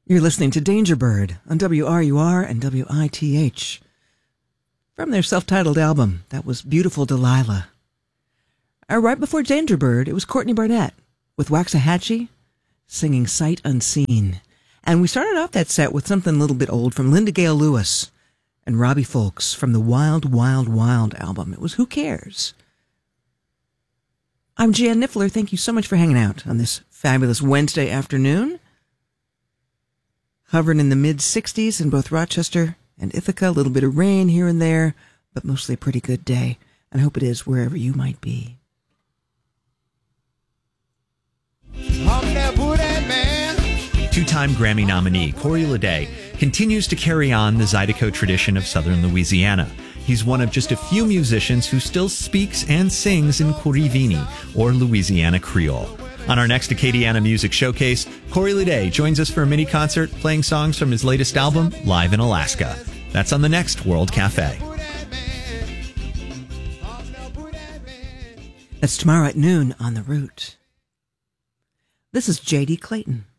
You're listening to Danger Bird on WRUR and WITH. From their self-titled album, that was Beautiful Delilah. Right before Danger Bird, it was Courtney Barnett with Waxahachie singing Sight Unseen. And we started off that set with something a little bit old from Linda Gale Lewis and Robbie Fulks from the Wild, Wild, Wild album. It was Who Cares? I'm Jan Niffler. Thank you so much for hanging out on this fabulous Wednesday afternoon. Hovering in the mid-60s in both Rochester and Ithaca. A little bit of rain here and there, but mostly a pretty good day. And I hope it is wherever you might be. Two-time Grammy nominee Corey Leday continues to carry on the Zydeco tradition of Southern Louisiana. He's one of just a few musicians who still speaks and sings in Corrivini, or Louisiana Creole. On our next Acadiana Music Showcase, Corey Leday joins us for a mini-concert playing songs from his latest album, Live in Alaska. That's on the next World Cafe. That's tomorrow at noon on The Root. This is J.D. Clayton.